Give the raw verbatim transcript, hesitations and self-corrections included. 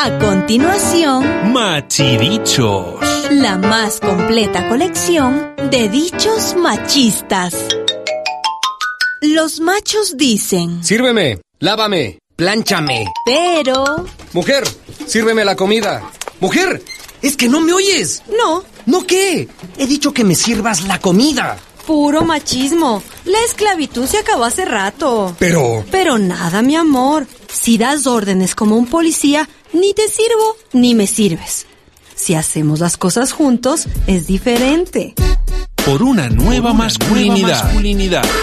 A continuación, Machidichos. La más completa colección de dichos machistas. Los machos dicen: sírveme, lávame, plánchame. Pero... Mujer, sírveme la comida. Mujer, es que no me oyes. No. ¿No qué? He dicho que me sirvas la comida. Puro machismo. La esclavitud se acabó hace rato. Pero... Pero nada, mi amor. Si das órdenes como un policía, ni te sirvo ni me sirves. Si hacemos las cosas juntos, es diferente. Por una nueva, Por una masculinidad. nueva masculinidad.